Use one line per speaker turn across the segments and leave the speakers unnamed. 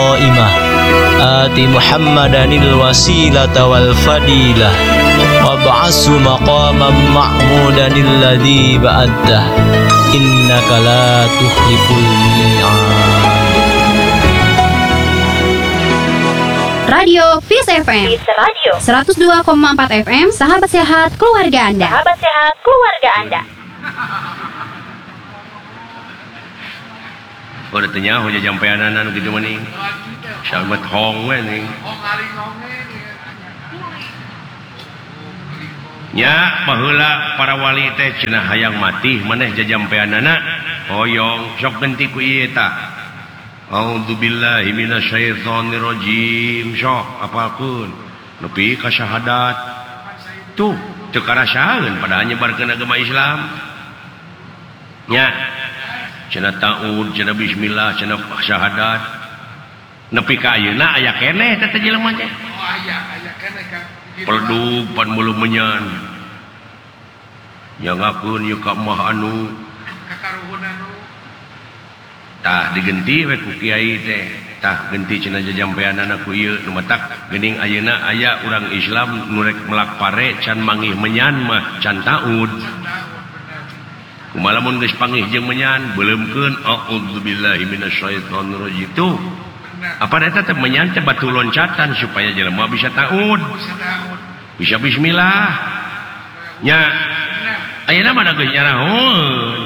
qaimah ati Muhammadanil wasilata wal fadilah wab'ashu maqaman ma'mudanil ladzi ba'addah innaka la tukhliful mi'ad.
Radio Fis FM 102,4 FM, sahabat sehat keluarga Anda.
Sahabat sehat keluarga Anda.
Pada tanya hoja jampeanan gitu maning. Syamat hong we ning. Nya baheula para wali teh cenah hayang mati maneh jajampeanana hoyong sok genti ku ieu tah. A'udzubillahi minasyaitonir rajim. Sok apapun nepi ka syahadat. Tuh teu karasaeun pada nyebarkeun agama Islam. Nya cenah ta'ud, cenah bismillah, cenah syahadat. Nepi ka ayeuna aya keneh teh jelema teh. Oh aya keneh kan. Pelduk pan mulu menyan. Nyangakeun ieu ka mah anu kakaruhun anu. Tah digenti we ku kiai teh. Tah genti cenah jajampeanana ku ieu nu matak geuning ayeuna aya urang Islam nu rek melak pare can mangih menyan mah can ta'ud. Kumaha lamun geus panggih jeung menyan beuleumkeun a'udzubillahi minasyaitonir rajim. Tuh apa eta teh menyan teh batu loncatan supaya jelema bisa ta'ud, bisa bismillah. Nya ayeuna mah da geus nyarahoun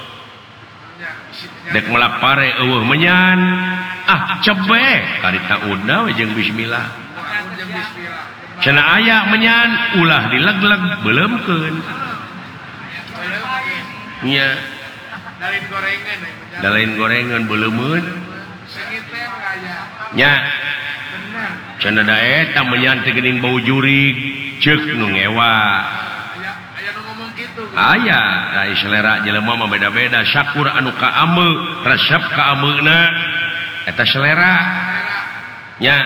dek melak pare eueuh menyan cebe kari ta'udna we jeung bismillah. Cenah aya menyan ulah dilegleg beuleumkeun. Nya dalain gorengan beleumeun nya cenah da eta menyan teh geuning bau jurig ceuk nu ngewa aya nu ngomong kitu aya da selera jelema mah beda-beda. Syakur anu ka ameu resep ka ameuna eta selera nya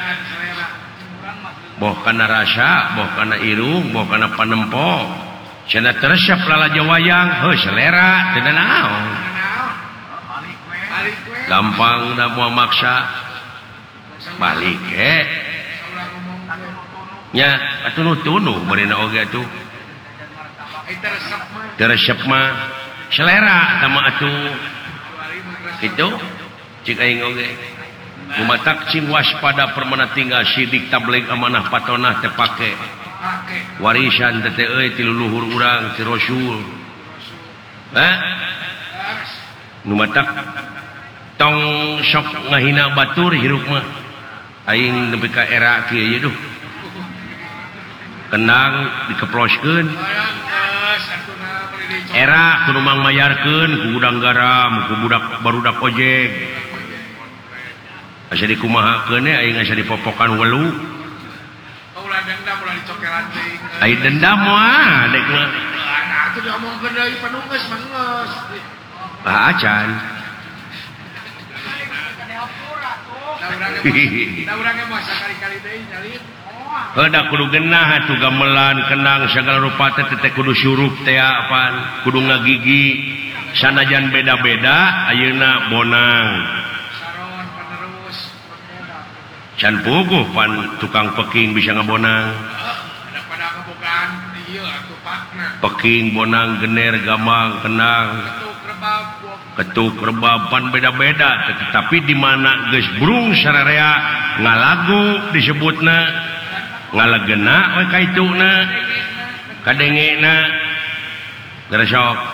boh kana rasa boh kana irung boh kana panempo. Cenah teresep lalaja wayang, heuh selera, teu naon. Gampang da moal maksa. Balik nya atuh tunu beurina oge atuh. Teresep mah selera eta mah atuh. Kitu cik aing oge. Kumatak cing waspada permana tinggal sidik tabligh amanah patonah teu pake. Warisan teh euy ti leluhur urang ti Rasul. Nu matak tong sok ngahina batur hirup mah aing nepi ka era kieu ye duh. Kendang dikeploskeun. Era kudu mang mayarkeun ku gudang garam, ku budak barudak ojek. Asa dikumahakeun aing asa dipopokan welu. Ai dendam mah dek mah. Atuh diomongkeun deui panunggeus manggeus. Acan. Da urang mah sakali-kali deui nyalin. Heuda kudu genah atuh gamelan kenang sagala rupa teh teh kudu syurup teh apaan kudu ngagigi sanajan beda-beda ayeuna bonang. Saron panerus can puguh pan tukang peking bisa ngabonang. Peking bonang gener gamang kenang ketuk rebab pan beda-beda tetapi di mana geus brung sararea ngalagu disebutna ngalegena we kaituna kadengena geresok